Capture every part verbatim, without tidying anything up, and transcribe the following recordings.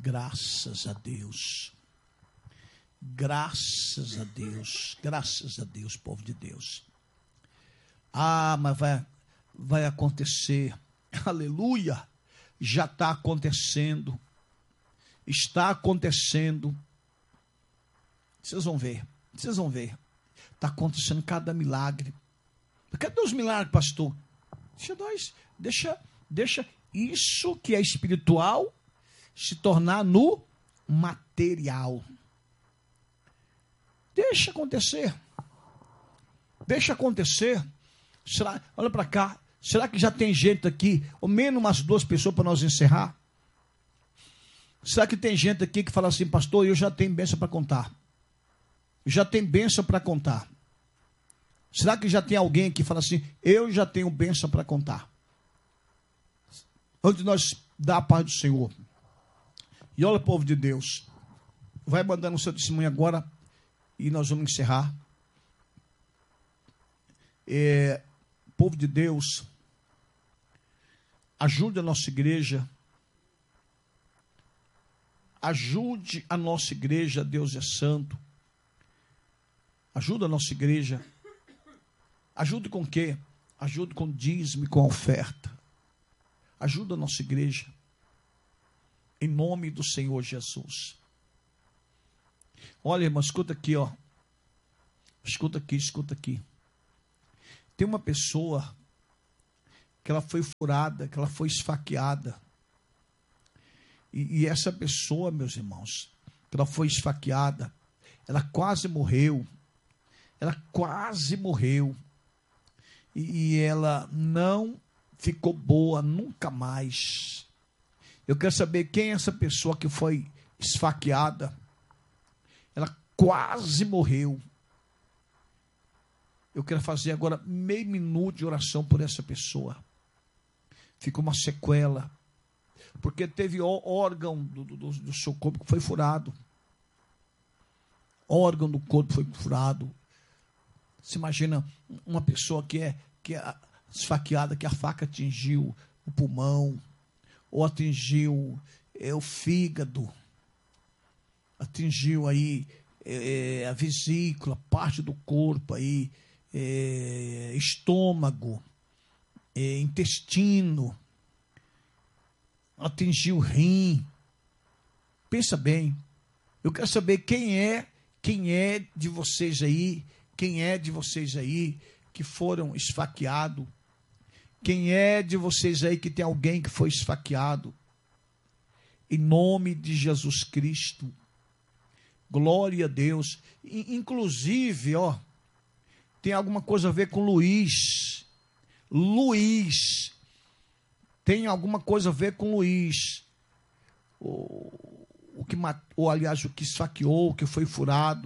Graças a Deus. Graças a Deus. Graças a Deus, povo de Deus. Ah, mas vai, vai acontecer. Aleluia. Já está acontecendo. Está acontecendo. Vocês vão ver. Vocês vão ver. Está acontecendo cada milagre. Cadê os milagres, pastor? Deixa nós, deixa, deixa isso que é espiritual se tornar no material. Deixa acontecer. Deixa acontecer. Será, olha para cá. Será que já tem gente aqui, ou menos umas duas pessoas para nós encerrar? Será que tem gente aqui que fala assim, pastor, eu já tenho bênção para contar. Eu já tenho bênção para contar. Será que já tem alguém que fala assim, eu já tenho bênção para contar? Antes de nós dar a paz do Senhor. E olha, povo de Deus, vai mandando o seu testemunho agora e nós vamos encerrar. É, povo de Deus, ajude a nossa igreja. Ajude a nossa igreja, Deus é santo. Ajuda a nossa igreja. Ajude com o quê? Ajude com dízimo e com oferta. Ajuda a nossa igreja. Em nome do Senhor Jesus. Olha, irmão, escuta aqui, ó. Escuta aqui, escuta aqui. Tem uma pessoa que ela foi furada, que ela foi esfaqueada. E, e essa pessoa, meus irmãos, que ela foi esfaqueada, ela quase morreu. Ela quase morreu. E, e ela não ficou boa nunca mais. Eu quero saber quem é essa pessoa que foi esfaqueada. Ela quase morreu. Eu quero fazer agora meio minuto de oração por essa pessoa. Ficou uma sequela. Porque teve órgão do, do, do seu corpo que foi furado. Órgão do corpo foi furado. Você imagina uma pessoa que é, que é esfaqueada, que a faca atingiu o pulmão, ou atingiu é, o fígado, atingiu aí é, a vesícula, parte do corpo aí, é, estômago, é, intestino, atingiu o rim. Pensa bem. Eu quero saber quem é, quem é de vocês aí, quem é de vocês aí que foram esfaqueados. Quem é de vocês aí que tem alguém que foi esfaqueado? Em nome de Jesus Cristo. Glória a Deus. Inclusive, ó, tem alguma coisa a ver com Luiz. Luiz. Tem alguma coisa a ver com Luiz. O, o que matou, aliás, o que esfaqueou, o que foi furado.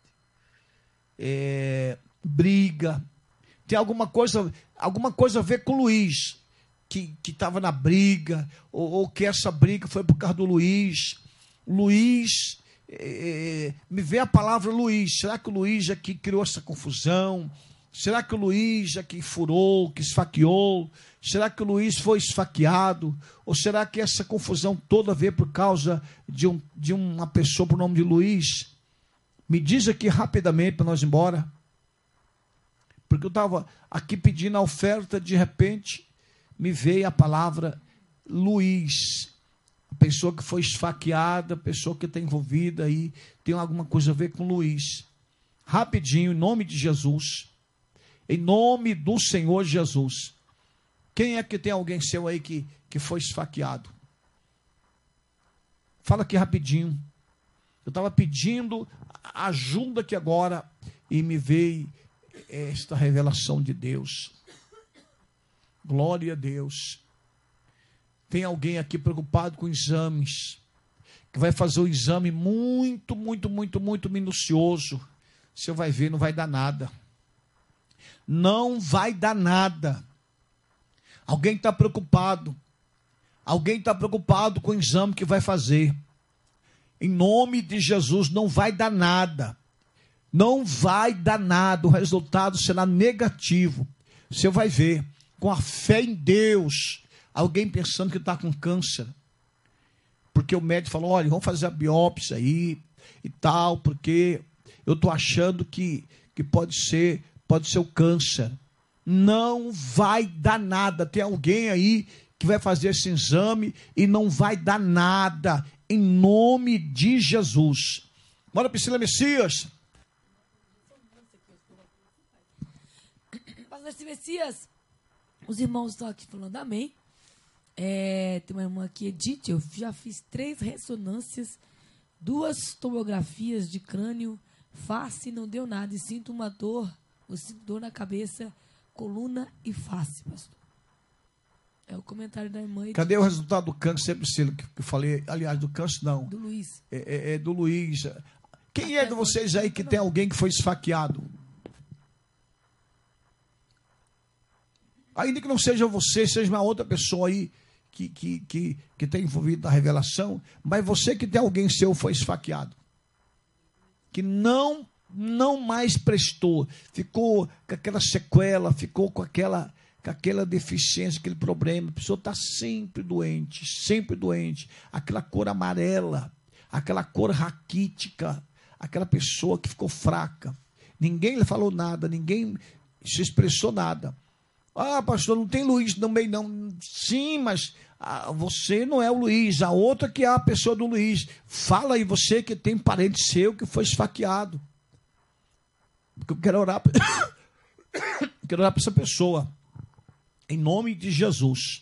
É, briga. Tem alguma coisa, alguma coisa a ver com o Luiz, que estava na briga, ou, ou que essa briga foi por causa do Luiz. Luiz, é, me vê a palavra Luiz. Será que o Luiz é que criou essa confusão? Será que o Luiz é que furou, que esfaqueou? Será que o Luiz foi esfaqueado? Ou será que essa confusão toda veio por causa de, um, de uma pessoa por nome de Luiz? Me diz aqui rapidamente para nós ir embora. Porque eu estava aqui pedindo a oferta, de repente me veio a palavra Luiz. A pessoa que foi esfaqueada, a pessoa que está envolvida aí, tem alguma coisa a ver com Luiz. Rapidinho, em nome de Jesus. Em nome do Senhor Jesus. Quem é que tem alguém seu aí que, que foi esfaqueado? Fala aqui rapidinho. Eu estava pedindo ajuda aqui agora e me veio esta revelação de Deus. Glória a Deus. Tem alguém aqui preocupado com exames, que vai fazer o exame muito, muito, muito, muito minucioso. Você vai ver, não vai dar nada. Não vai dar nada. Alguém está preocupado. Alguém está preocupado com o exame que vai fazer. Em nome de Jesus, não vai dar nada. Não vai dar nada. O resultado será negativo. Você vai ver, com a fé em Deus, alguém pensando que está com câncer. Porque porque o médico falou, olha, vamos fazer a biópsia aí e tal, porque eu estou achando que, que pode ser, pode ser o câncer. Não vai dar nada. Tem alguém aí que vai fazer esse exame e não vai dar nada, em nome de Jesus. Bora, Priscila Messias. Pastor Messias, os irmãos estão aqui falando amém. É, tem uma irmã aqui, Edith, eu já fiz três ressonâncias, duas tomografias de crânio, face, não deu nada, e sinto uma dor, eu sinto dor na cabeça, coluna e face, pastor. É o comentário da irmã Edith. Cadê o resultado do câncer, Priscila, que eu falei? Aliás, do câncer não. Do Luiz. É, é, é do Luiz. Quem é de vocês aí que tem alguém que foi esfaqueado? Ainda que não seja você, seja uma outra pessoa aí que está que, que, que tá envolvida na revelação, mas você que tem alguém seu foi esfaqueado. Que não, não mais prestou, ficou com aquela sequela, ficou com aquela, com aquela deficiência, aquele problema. A pessoa está sempre doente, sempre doente. Aquela cor amarela, aquela cor raquítica, aquela pessoa que ficou fraca. Ninguém lhe falou nada, ninguém se expressou nada. Ah, pastor, não tem Luiz no meio, não. Sim, mas ah, você não é o Luiz, a outra que é a pessoa do Luiz. Fala aí, você que tem parente seu que foi esfaqueado. Porque eu quero orar, quero orar para essa pessoa, em nome de Jesus.